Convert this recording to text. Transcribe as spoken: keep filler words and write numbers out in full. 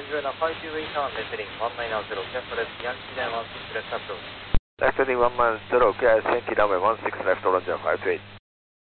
enjoy the five two eight on descending one nine zero, Castle Yankee nine one six left approach. Descending one nine zero, gas Yankee runway one six left, Orange five two eight.